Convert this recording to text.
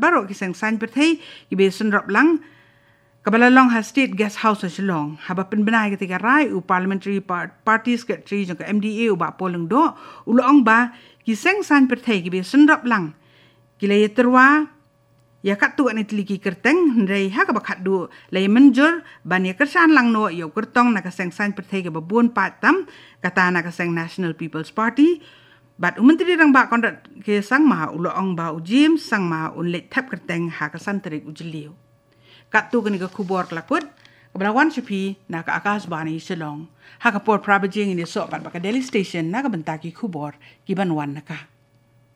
baro ki sang san perthei ki be sun rop lang kabalalong ha state guest house Shillong haba penbenai ketika rai u parliamentary party secretary jong MDA u ba poleng do ulong ba ki sang san perthei ki be sun rop lang ki le terwa ya kat tu ani teliki kerteng ndai ha ka bakhat du le menjur ban ya kersan lang no yo kertong na ka sang san perthei ke babun patam kata na ka sang National People's Party bat menteri rang ba kontrak ke sang ma ulong ba ujim sang ma unlet thap kerteng ha ka san terik ujliu kat tu kani ka khubor lakut kablawan chipi na ka akas bani Shillong ha ka por prabajing ini so pat ba ka Delhi station na ka bentaki khubor ki banwan na ka